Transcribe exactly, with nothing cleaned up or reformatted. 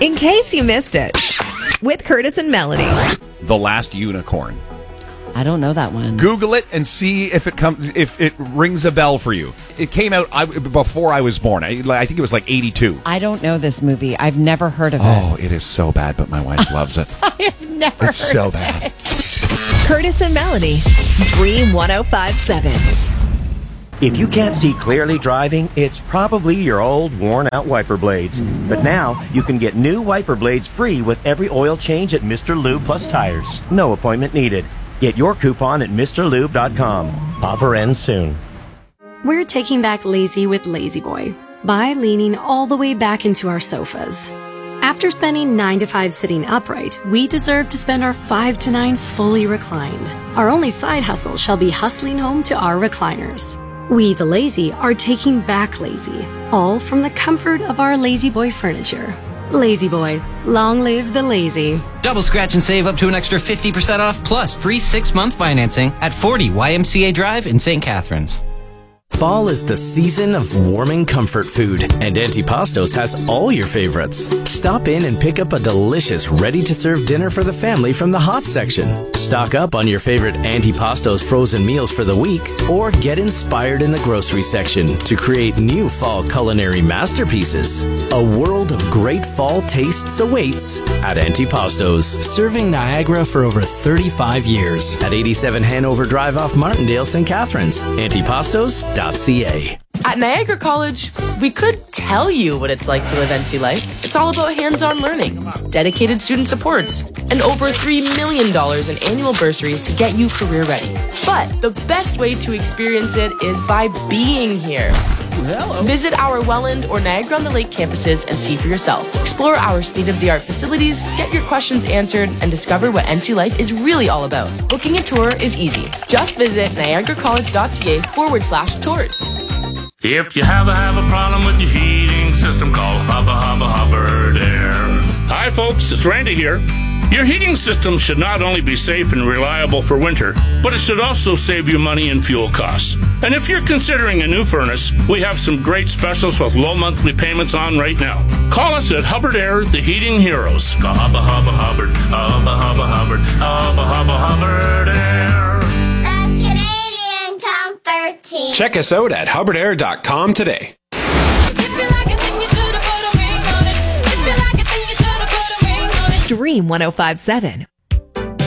In case you missed it, with Curtis and Melanie. The Last Unicorn. I don't know that one. Google it and see if it comes if it rings a bell for you. It came out I, before I was born. I, I think it was like eighty-two. I don't know this movie. I've never heard of it. Oh, it is so bad, but my wife loves it. I have never It's heard so of bad. it. Curtis and Melanie, Dream one oh five seven. If you can't see clearly driving, it's probably your old, worn-out wiper blades. But now, you can get new wiper blades free with every oil change at Mister Lube Plus Tires. No appointment needed. Get your coupon at Mr Lube dot com. Offer ends soon. We're taking back lazy with Lazy Boy by leaning all the way back into our sofas. After spending nine to five sitting upright, we deserve to spend our five to nine fully reclined. Our only side hustle shall be hustling home to our recliners. We, the lazy, are taking back lazy, all from the comfort of our Lazy Boy furniture. Lazy Boy, long live the lazy. Double scratch and save up to an extra fifty percent off plus free six-month financing at forty Y M C A Drive in Saint Catharines. Fall is the season of warming comfort food, and Antipastos has all your favorites. Stop in and pick up a delicious, ready-to-serve dinner for the family from the hot section. Stock up on your favorite Antipastos frozen meals for the week, or get inspired in the grocery section to create new fall culinary masterpieces. A world of great fall tastes awaits at Antipastos, serving Niagara for over thirty-five years at eighty-seven Hanover Drive off Martindale, Saint Catharines. Antipastos dot c a. At Niagara College, we could tell you what it's like to live N C life. It's all about hands-on learning, dedicated student supports, and over three million dollars in annual bursaries to get you career ready. But the best way to experience it is by being here. Hello. Visit our Welland or Niagara-on-the-Lake campuses and see for yourself. Explore our state-of-the-art facilities, get your questions answered, and discover what N C life is really all about. Booking a tour is easy. Just visit niagara college dot c a forward slash tours. If you have a, have a problem with your heating system, call Hubba Hubba Hubbard Air. Hi folks, it's Randy here. Your heating system should not only be safe and reliable for winter, but it should also save you money and fuel costs. And if you're considering a new furnace, we have some great specials with low monthly payments on right now. Call us at Hubbard Air, the heating heroes. Go Hubba Hubba Hubbard, Hubba Hubba Hubbard, Hubba Hubba Hubbard Air. Check us out at hubbard air dot com today. Dream one oh five seven.